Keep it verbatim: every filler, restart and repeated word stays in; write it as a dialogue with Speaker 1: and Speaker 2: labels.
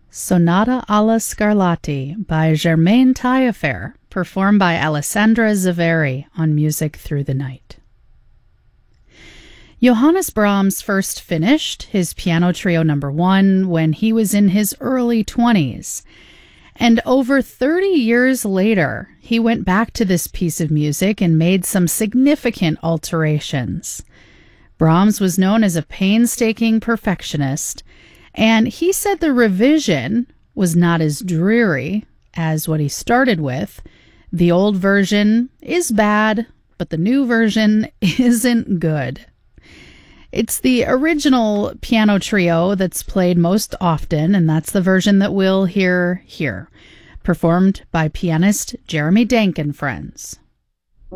Speaker 1: Sonata alla Scarlatti by Germain Taillefer, performed by Alessandra Zaveri on Music Through the Night. Johannes Brahms first finished his piano trio number one when he was in his early twenties. And over thirty years later, he went back to this piece of music and made some significant alterations. Brahms was known as a painstaking perfectionist, and he said the revision was not as dreary as what he started with. The old version is bad, but the new version isn't good. It's the original piano trio that's played most often, and that's the version that we'll hear here, performed by pianist Jeremy Denk and friends.